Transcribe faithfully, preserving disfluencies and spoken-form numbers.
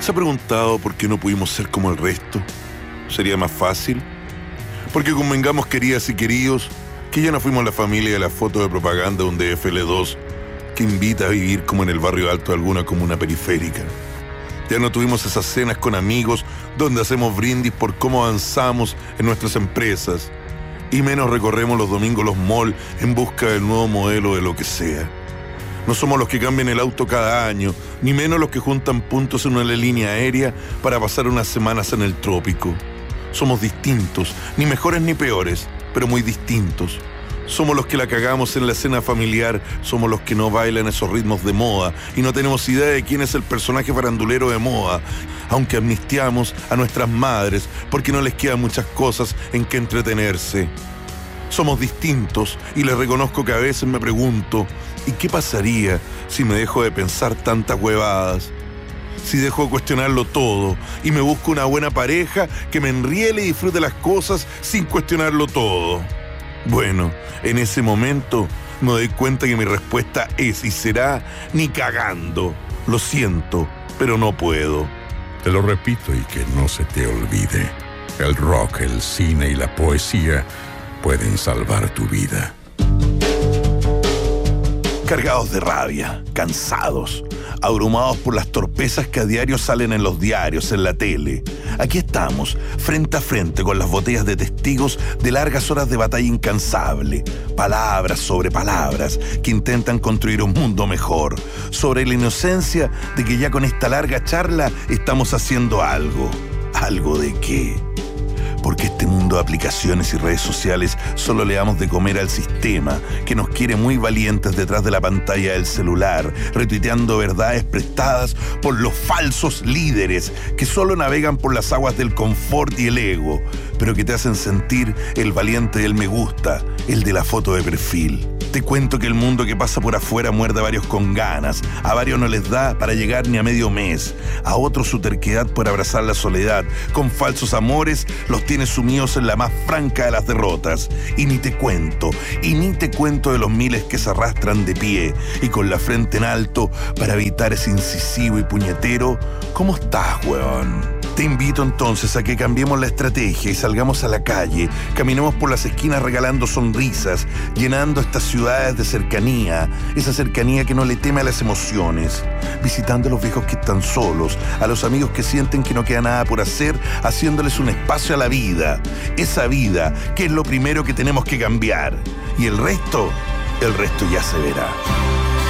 ¿Se ha preguntado por qué no pudimos ser como el resto? ¿Sería más fácil? Porque convengamos, queridas y queridos, que ya no fuimos la familia de la foto de propaganda de un D F L dos que invita a vivir como en el barrio alto de alguna comuna periférica. Ya no tuvimos esas cenas con amigos donde hacemos brindis por cómo avanzamos en nuestras empresas, y menos recorremos los domingos los malls en busca del nuevo modelo de lo que sea. No somos los que cambian el auto cada año, ni menos los que juntan puntos en una línea aérea para pasar unas semanas en el trópico. Somos distintos, ni mejores ni peores, pero muy distintos. Somos los que la cagamos en la escena familiar, somos los que no bailan esos ritmos de moda y no tenemos idea de quién es el personaje farandulero de moda, aunque amnistiamos a nuestras madres porque no les quedan muchas cosas en que entretenerse. Somos distintos y les reconozco que a veces me pregunto, ¿y qué pasaría si me dejo de pensar tantas huevadas? Si dejo de cuestionarlo todo y me busco una buena pareja que me enriele y disfrute las cosas sin cuestionarlo todo. Bueno, en ese momento me doy cuenta que mi respuesta es y será ni cagando. Lo siento, pero no puedo. Te lo repito y que no se te olvide. El rock, el cine y la poesía pueden salvar tu vida. Cargados de rabia, cansados, abrumados por las torpezas que a diario salen en los diarios, en la tele. Aquí estamos, frente a frente con las botellas de testigos de largas horas de batalla incansable. Palabras sobre palabras que intentan construir un mundo mejor. Sobre la inocencia de que ya con esta larga charla estamos haciendo algo. ¿Algo de qué? Porque este mundo de aplicaciones y redes sociales solo le damos de comer al sistema, que nos quiere muy valientes detrás de la pantalla del celular, retuiteando verdades prestadas por los falsos líderes que solo navegan por las aguas del confort y el ego, pero que te hacen sentir el valiente del me gusta, el de la foto de perfil. Te cuento que el mundo que pasa por afuera muerde a varios con ganas, a varios no les da para llegar ni a medio mes, a otros su terquedad por abrazar la soledad, con falsos amores los tiene sumidos en la más franca de las derrotas. Y ni te cuento, y ni te cuento de los miles que se arrastran de pie y con la frente en alto para evitar ese incisivo y puñetero ¿cómo estás, huevón? Te invito entonces a que cambiemos la estrategia y salgamos a la calle, caminemos por las esquinas regalando sonrisas, llenando estas ciudades de cercanía, esa cercanía que no le teme a las emociones, visitando a los viejos que están solos, a los amigos que sienten que no queda nada por hacer, haciéndoles un espacio a la vida, esa vida que es lo primero que tenemos que cambiar, y el resto, el resto ya se verá.